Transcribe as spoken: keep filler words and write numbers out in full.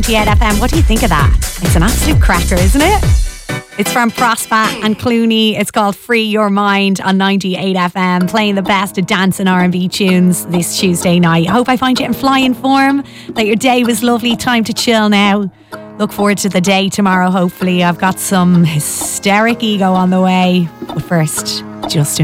ninety-eight F M. What do you think of that? It's an absolute cracker, isn't it? It's from Prosper and Clooney. It's called Free Your Mind on ninety-eight F M, playing the best of dance and R and B tunes this Tuesday night. I hope I find you in flying form, that your day was lovely. Time to chill now. Look forward to the day tomorrow, hopefully. I've got some hysteric ego on the way. But first, Justin